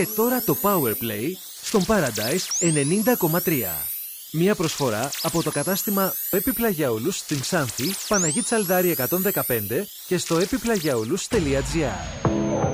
Και τώρα το Powerplay στον Paradise 90,3. Μία προσφορά από το κατάστημα Επιπλαγιαούλους στην Ξάνθη, Παναγή Τσαλδάρη 115 και στο επιπλαγιαούλους.gr.